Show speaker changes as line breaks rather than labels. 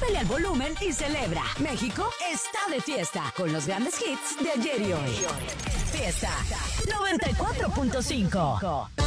súbele al volumen y celebra. México está de fiesta con los grandes hits de ayer y hoy. Fiesta 94.5.